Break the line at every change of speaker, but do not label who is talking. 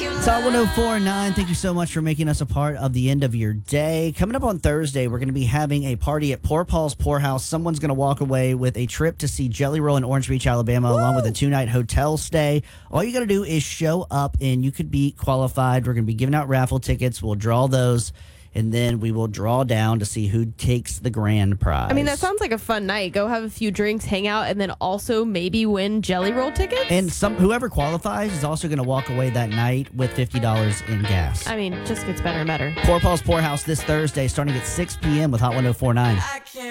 It's all 1049. Thank you so much for making us a part of the end of your day. Coming up on Thursday, we're going to be having a party at Poor Paul's Poorhouse. Someone's going to walk away with a trip to see Jelly Roll in Orange Beach, Alabama, along with a 2-night hotel stay. All you got to do is show up, and you could be qualified. We're going to be giving out raffle tickets. We'll draw those, and then we will draw down to see who takes the grand prize.
I mean, that sounds like a fun night. Go have a few drinks, hang out, and then also maybe win Jelly Roll tickets.
And whoever qualifies is also going to walk away that night with $50 in gas.
I mean, just gets better and better.
Poor Paul's Poorhouse this Thursday, starting at 6 p.m. with Hot 1049.